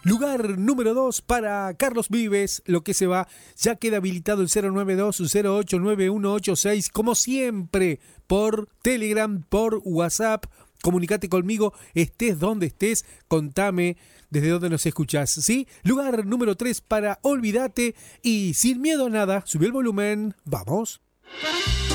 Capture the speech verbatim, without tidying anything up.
Lugar número dos para Carlos Vives, lo que se va. Ya queda habilitado el cero nueve dos cero ocho nueve uno ocho seis, como siempre, por Telegram, por WhatsApp. Comunicate conmigo, estés donde estés, contame desde dónde nos escuchás, ¿sí? Lugar número tres para Olvídate y Sin Miedo a Nada. Subí el volumen, vamos.